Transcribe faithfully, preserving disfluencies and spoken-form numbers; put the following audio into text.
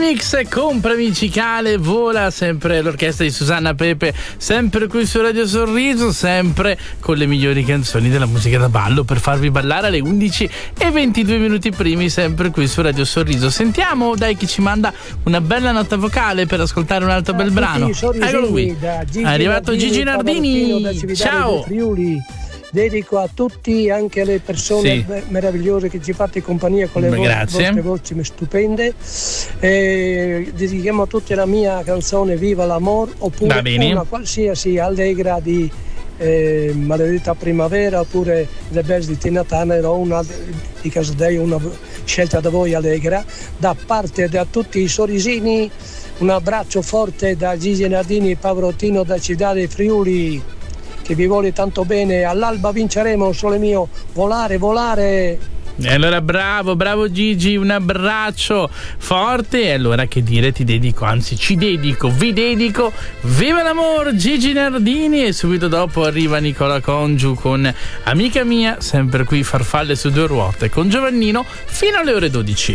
mix Comprami Cicale, vola sempre l'orchestra di Susanna Pepe, sempre qui su Radio Sorriso, sempre con le migliori canzoni della musica da ballo per farvi ballare alle undici e ventidue minuti primi, sempre qui su Radio Sorriso. Sentiamo, dai, chi ci manda una bella nota vocale per ascoltare un altro bel brano. Eccolo qui, è arrivato Gigi Nardini. Ciao. Dedico a tutti, anche alle persone sì. meravigliose che ci fate compagnia con le vo- vostre voci stupende. E dedichiamo a tutti la mia canzone Viva l'amor, oppure una qualsiasi allegra di eh, Maledetta Primavera, oppure The Bells di Tina Turner, o una di Casadei, una scelta da voi allegra. Da parte da tutti i sorrisini, un abbraccio forte da Gigi Nardini, Pavarottino da Cidade Friuli, che vi vuole tanto bene. All'alba vinceremo, sole mio, volare, volare. E allora bravo, bravo Gigi, un abbraccio forte. E allora che dire, ti dedico, anzi ci dedico, vi dedico Viva l'amor, Gigi Nardini. E subito dopo arriva Nicola Congiu con Amica mia, sempre qui Farfalle su due ruote con Giovannino fino alle ore dodici.